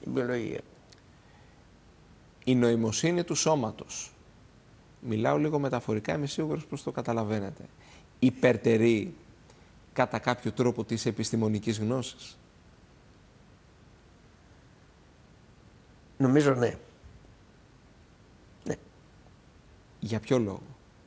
η βιολογία. Η νοημοσύνη του σώματος, μιλάω λίγο μεταφορικά, είμαι σίγουρος πως το καταλαβαίνετε, υπερτερεί κατά κάποιο τρόπο της επιστημονικής γνώσης? Νομίζω ναι. Ναι. Για ποιο λόγο?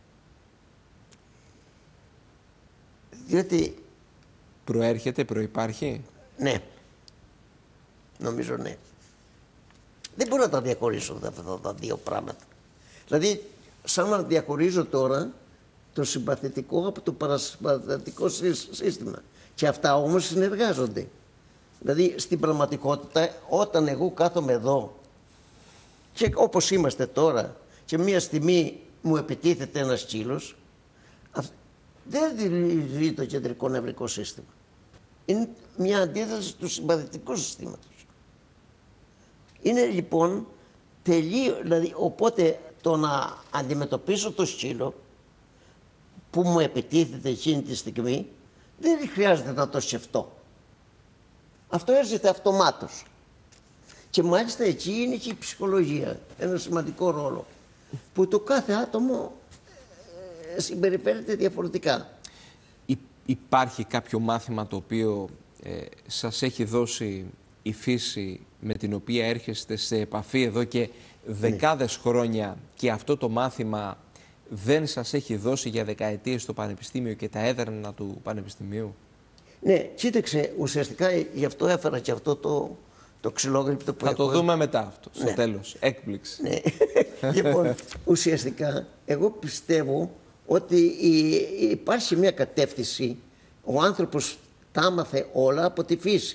Διότι... Προέρχεται, προϋπάρχει? Ναι. Νομίζω ναι. Δεν μπορώ να τα διαχωρίσω αυτά τα δύο πράγματα. Δηλαδή, σαν να διαχωρίζω τώρα το συμπαθητικό από το παρασυμπαθητικό σύστημα. Και αυτά όμως συνεργάζονται. Δηλαδή, στην πραγματικότητα, όταν εγώ κάθομαι εδώ και όπως είμαστε τώρα και μία στιγμή μου επιτίθεται ένας σκύλος, δεν δει το κεντρικό νευρικό σύστημα. Είναι μια αντίδραση του συμπαθητικού συστήματος. Είναι λοιπόν δηλαδή, οπότε το να αντιμετωπίσω το σκύλο που μου επιτίθεται εκείνη τη στιγμή, δεν χρειάζεται να το σκεφτώ. Αυτό έρχεται αυτομάτως. Και μάλιστα εκεί είναι και η ψυχολογία, ένα σημαντικό ρόλο, που το κάθε άτομο συμπεριφέρεται διαφορετικά. Υπάρχει κάποιο μάθημα το οποίο σας έχει δώσει η φύση, με την οποία έρχεστε σε επαφή εδώ και δεκάδες χρόνια, και αυτό το μάθημα δεν σας έχει δώσει για δεκαετίες στο πανεπιστήμιο και τα έδρανα του πανεπιστημίου? Ναι, κοίταξε, ουσιαστικά γι' αυτό έφερα και αυτό το ξυλόγρυπτο που θα το δούμε μετά αυτό, στο τέλος. Έκπληξη. Ναι. Λοιπόν, ουσιαστικά, εγώ πιστεύω ότι υπάρχει μια κατεύθυνση. Ο άνθρωπος τα άμαθε όλα από τη φύση.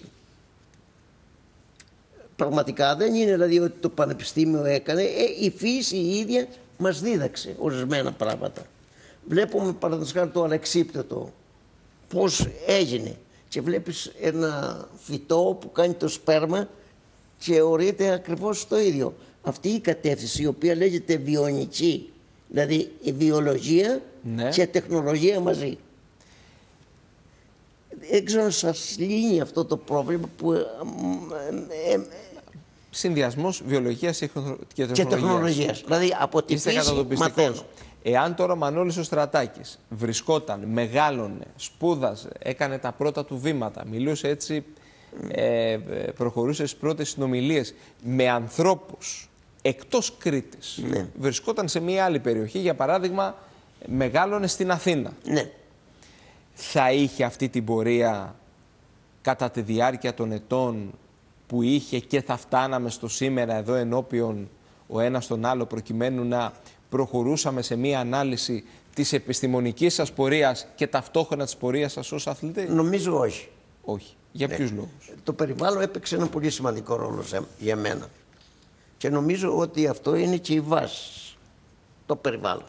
Πραγματικά δεν είναι δηλαδή ότι το πανεπιστήμιο έκανε, η φύση η ίδια μας δίδαξε ορισμένα πράγματα. Βλέπουμε παραδείγματος χάρη το αλεξίπτωτο, πώς έγινε, και βλέπεις ένα φυτό που κάνει το σπέρμα και ορείται ακριβώς το ίδιο. Αυτή η κατεύθυνση, η οποία λέγεται βιονική, δηλαδή η βιολογία και τεχνολογία μαζί. Δεν ξέρω αν σας λύνει αυτό το πρόβλημα που... Συνδυασμός βιολογίας και τεχνολογίας. Δηλαδή από τη φύση μαθαίνω. Εάν τώρα ο Μανώλης ο Στρατάκης βρισκόταν, μεγάλωνε, σπούδαζε, έκανε τα πρώτα του βήματα, μιλούσε έτσι, προχωρούσε στις πρώτες συνομιλίες με ανθρώπους εκτός Κρήτης, βρισκόταν σε μια άλλη περιοχή, για παράδειγμα μεγάλωνε στην Αθήνα, θα είχε αυτή την πορεία κατά τη διάρκεια των ετών που είχε και θα φτάναμε στο σήμερα εδώ ενώπιον ο ένας τον άλλο, προκειμένου να προχωρούσαμε σε μία ανάλυση της επιστημονικής σας πορείας και ταυτόχρονα της πορείας σας ως αθλητή? Νομίζω όχι. Όχι. Για ποιους λόγους? Το περιβάλλον έπαιξε ένα πολύ σημαντικό ρόλο για μένα. Και νομίζω ότι αυτό είναι και η βάση. Το περιβάλλον.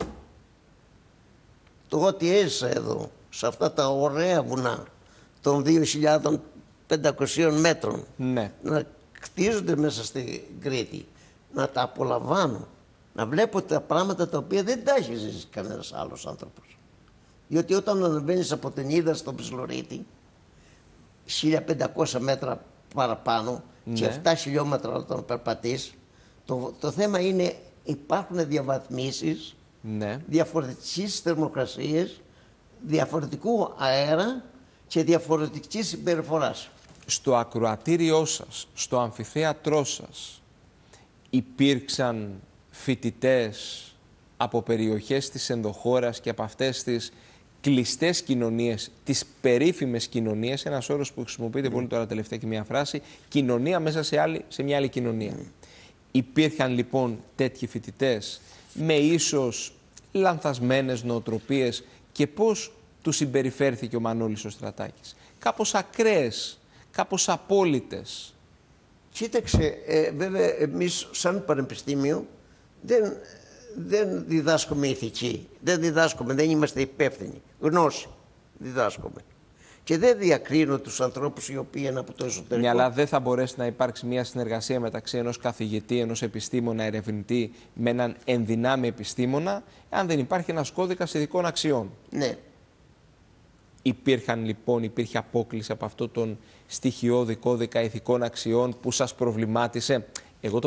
Το ότι έζησα εδώ, σε αυτά τα ωραία βουνά των 2.500 μέτρων, να χτίζονται μέσα στην Κρήτη, να τα απολαμβάνω, να βλέπω τα πράγματα τα οποία δεν τα έχει ζήσει κανένας άλλος άνθρωπος. Διότι όταν ανεβαίνεις από την Ίδα στο Ψιλορίτη, 1.500 μέτρα παραπάνω και 7 χιλιόμετρα όταν περπατείς, το θέμα είναι υπάρχουν διαβαθμίσεις, διαφορετικές θερμοκρασίες, διαφορετικού αέρα και διαφορετική συμπεριφοράς. Στο ακροατήριό σας, στο αμφιθέατρό σας, υπήρξαν φοιτητές από περιοχές της ενδοχώρας και από αυτές τις κλειστές κοινωνίες, τις περίφημες κοινωνίες, ένας όρος που χρησιμοποιείται πολύ τώρα τελευταία και μια φράση, κοινωνία μέσα σε μια άλλη κοινωνία. Υπήρχαν λοιπόν τέτοιοι φοιτητές με ίσως λανθασμένες νοοτροπίες, και πώς του συμπεριφέρθηκε ο Μανώλης ο Στρατάκης? Κάπως ακραίες, κάπως απόλυτες? Κοίταξε, βέβαια εμείς σαν πανεπιστήμιο δεν διδάσκουμε ηθική, δεν είμαστε υπεύθυνοι, γνώση διδάσκουμε. Και δεν διακρίνω τους ανθρώπους οι οποίοι είναι από το εσωτερικό. Ναι, αλλά δεν θα μπορέσει να υπάρξει μια συνεργασία μεταξύ ενός καθηγητή, ενός επιστήμονα, ερευνητή, με έναν ενδυνάμει επιστήμονα, αν δεν υπάρχει ένας κώδικας ηθικών αξιών. Ναι. υπήρχε απόκληση από αυτό τον στοιχειώδη κώδικα ηθικών αξιών που σας προβλημάτισε?